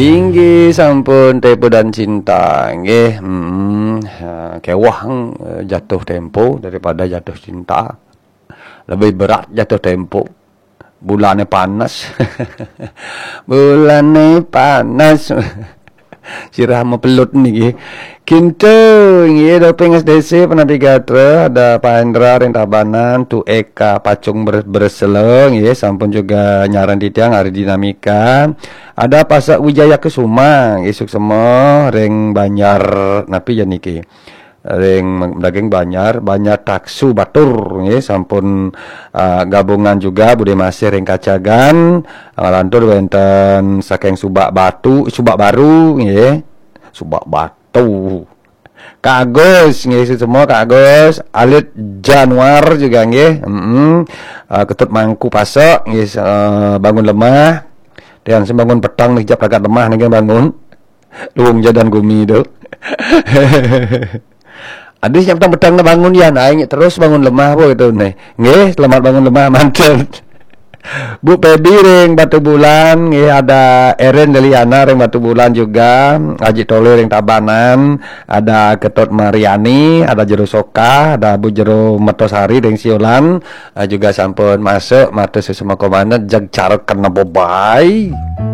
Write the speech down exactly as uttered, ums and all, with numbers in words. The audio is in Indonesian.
Tinggi sampun Tempo dan Cinta nggih. Hmm, kewah jatuh tempo daripada jatuh cinta. Lebih berat jatuh tempo. Bulannya panas. Bulannya panas. Sirah mau pelut nih. Kintu nggih doping S D C pernah digatra ada Pak Hendra Rentabanan tu Eka Pacung ber berseleng ya sampun juga nyaran di tiang hari dinamika ada Pasak Wijaya Kesuma isuk semua reng Banyar napi ya niki reng daging Banyar Banyar Taksu Batur ya sampun uh, gabungan juga Bude Masih reng Kacagan ngalantur wenten saking Subak Batu Subak Baru ya Subak Batu tuh Kak Agus nggih semua Kak Agus Alit Januar juga nggih mm -hmm. uh, Ketut Mangku Pasok nggih uh, bangun lemah dan sembangun petang nih jap agak lemah nih bangun luung jadan gumi itu adis yang petang petang bangun ya naik terus bangun lemah po itu nih nggih selamat bangun lemah mantap Bu Pebi ring Batu Bulan nggih ada Eren Deliana ring Batu Bulan juga Haji Tole ring Tabanan ada Ketut Mariani ada Jero Soka ada Bu Jero Metosari ring Siolan juga sampun masuk matur sesama komandan jag carek kena bobai.